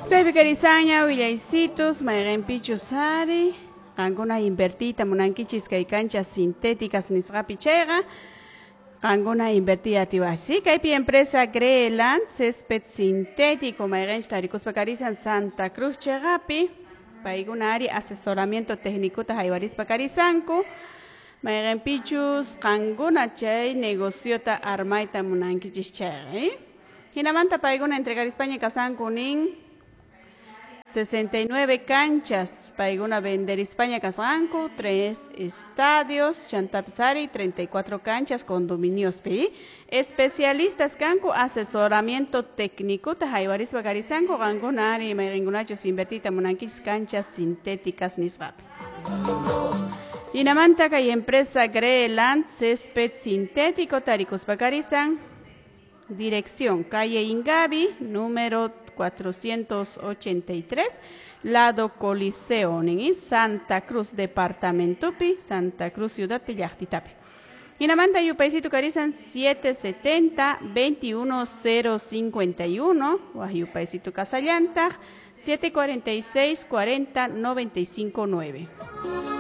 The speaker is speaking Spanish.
Clavicarizanya, Villaicitos, Mayrenpichusari, Anguna invertita, Munanquichis, canchas sintéticas, Nisrapichera, Anguna invertida, Tibasi, Caipi empresa Greland, césped sintético, Mayrench, Taricus Pacarizan, Santa Cruz, Cherapi, Paigunari, asesoramiento técnico, Tajaibaris Pacarizanco, Mayrenpichus, Anguna Chay, negociota Armaita, Munanquichis, Cherry. Hinamanta Paiguna entregar España y Casancunin 69 canchas, Paiguna vender España Casanco, 3 estadios, Chantapsari, 34 canchas, condominios PI, especialistas Canco, asesoramiento técnico, Tajaibaris Bagarizanco, Gangonari, Mayringunachos, invertita, Munanquis, canchas sintéticas, Nisrap. Hinamanta y empresa Greland, césped sintético, Taricus Bagarizan. Dirección, calle Ingavi, número 483, lado Coliseo, en Santa Cruz, departamento Pi, Santa Cruz, ciudad Pillachtitapi. Inamanta Yupaisitu Carizan 770-21051, Yupaisitu Casallanta 746-40-959.